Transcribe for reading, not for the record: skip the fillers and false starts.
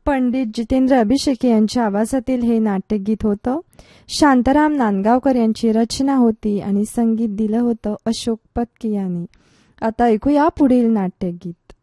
पंडित जितेंद्र अभिषेकी यांच्या आवाजातील हे नाट्यगीत होतं. शांताराम नांदगावकर यांची रचना होती आणि संगीत दिलं होतं अशोक पत्की यांनी. आता ऐकूया पुढील नाट्यगीत.